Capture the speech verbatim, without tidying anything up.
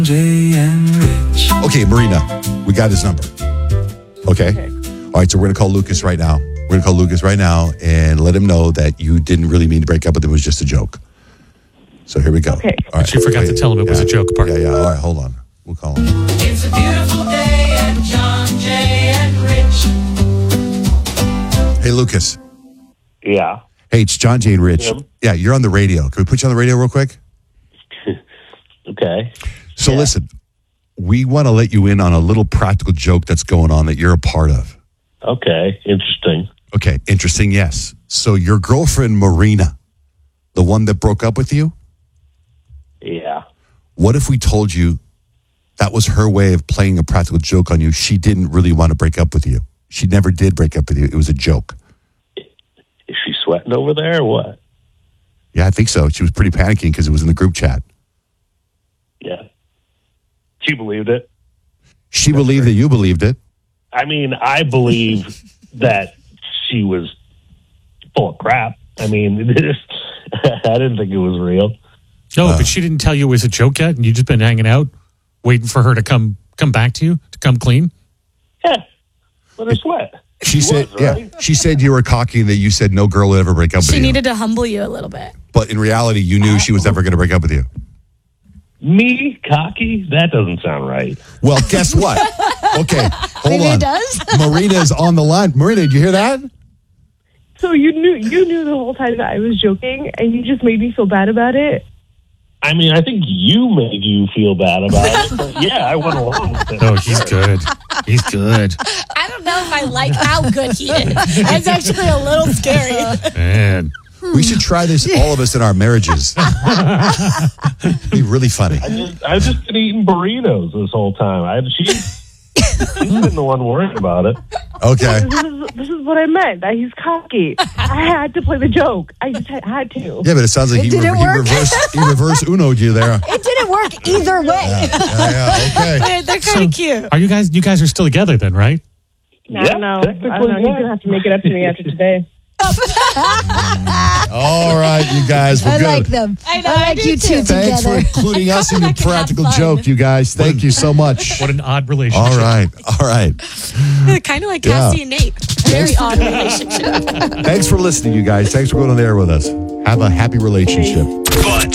Jay and Rich. Okay, Marina, we got his number. Okay? Okay. All right, so we're going to call Lucas right now. We're going to call Lucas right now and let him know that you didn't really mean to break up with him. It was just a joke. So here we go. Okay. All right. But you forgot to tell him it was a joke part. Yeah, yeah. All right, hold on. We'll call him. It's a beautiful day at John Jay and Rich. Hey, Lucas. Yeah. Hey, it's John Jay and Rich. Yep. Yeah, you're on the radio. Can we put you on the radio real quick? Okay. So Yeah. listen, we want to let you in on a little practical joke that's going on that you're a part of. Okay. Interesting. Okay, interesting, yes. So your girlfriend, Marina, the one that broke up with you, Yeah. what if we told you that was her way of playing a practical joke on you? She didn't really want to break up with you. She never did break up with you. It was a joke. Is she sweating over there or what? Yeah, I think so. She was pretty panicking because it was in the group chat. Yeah. She believed it. She believed that you believed it. I mean, I believe that she was full of crap. I mean, I didn't think it was real. No, Uh. but she didn't tell you it was a joke yet, and you just been hanging out, waiting for her to come come back to you to come clean. Yeah. Let her sweat. She, She said, was, yeah, right? she said you were cocky and that you said no girl would ever break up with She you. needed to humble you a little bit. But in reality, you knew she was never going to break up with you. Me? Cocky? That doesn't sound right. Well, guess what? Okay, hold Maybe on. it does. Marina is on the line. Marina, did you hear that? So you knew you knew the whole time that I was joking, and you just made me feel bad about it. I mean, I think you made you feel bad about it. But yeah, I went along with it. Oh, he's good. He's good. I don't know if I like how good he is. It's actually a little scary. Man. We should try this, all of us, in our marriages. Be really funny. I just, I've just been eating burritos this whole time. I she, she's been the one worrying about it. Okay. This is this is what I meant. That he's cocky. I had to play the joke. I just had, had to. Yeah, but it sounds like It he, didn't re- he work. reverse he reverse Uno'd you there. It didn't work either way. Yeah, yeah, okay. They're, they're kind of cute. Are you guys? You guys are still together then, right? I don't know. I don't know. He's gonna have to make it up to me after today. All right, you guys. We're I good. like them. I, know, like I do you two too. Thanks together. for including us in your That can have practical fun. joke, you guys. Thank you so much. What an odd relationship. All right, all right. Kind of like Yeah. Cassie and Nate. Very odd relationship. Thanks for listening, you guys. Thanks for going on there with us. Have a happy relationship.